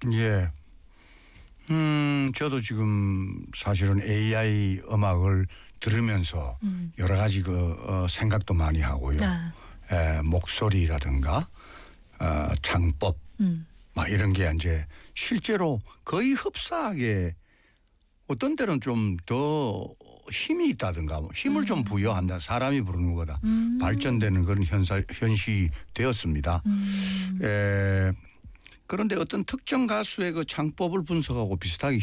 예. 저도 지금 사실은 AI 음악을 들으면서 여러 가지 생각도 많이 하고요. 목소리라든가 창법 막 이런 게 이제 실제로 거의 흡사하게 어떤 때는 좀 더 힘이 있다든가 힘을 좀 부여한다. 사람이 부르는 것보다 발전되는 그런 현실이 되었습니다. 그런데 어떤 특정 가수의 그 창법을 분석하고 비슷하게